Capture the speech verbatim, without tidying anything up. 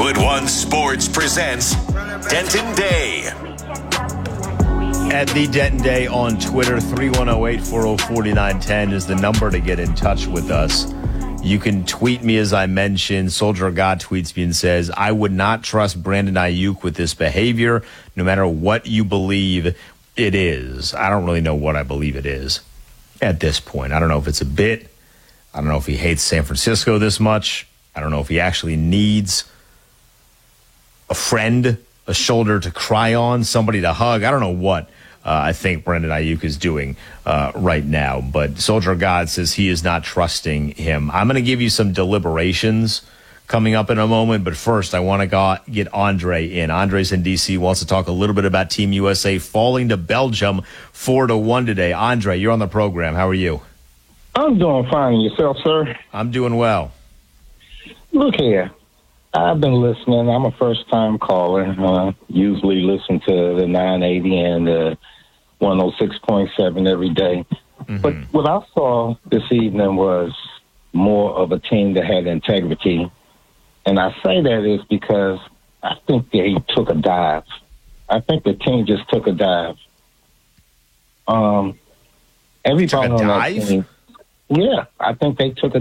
Westwood One Sports presents Denton Day. At the Denton Day on Twitter, three one zero, eight four zero, four nine one zero is the number to get in touch with us. You can tweet me, as I mentioned. Soldier of God tweets me and says, I would not trust Brandon Aiyuk with this behavior, no matter what you believe it is. I don't really know what I believe it is at this point. I don't know if it's a bit. I don't know if he hates San Francisco this much. I don't know if he actually needs a friend, a shoulder to cry on, somebody to hug. I don't know what uh, I think Brandon Aiyuk is doing uh, right now. But Soldier of God says he is not trusting him. I'm going to give you some deliberations coming up in a moment. But first, I want to go get Andre in. Andre's in D C, wants to talk a little bit about Team U S A falling to Belgium four to one today. Andre, you're on the program. How are you? I'm doing fine. Yourself, sir? I'm doing well. Look here. I've been listening. I'm a first-time caller. Uh, usually listen to the nine eighty and the one oh six point seven every day. Mm-hmm. But what I saw this evening was more of a team that had integrity. And I say that is because I think they took a dive. I think the team just took a dive. Um, everybody took a on dive? that team. Yeah, I think they took a